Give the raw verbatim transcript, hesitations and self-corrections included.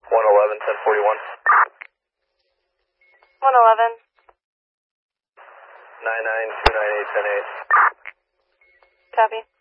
one eleven, ten forty-one. one eleven. nine nine two nine eight ten eight. Copy.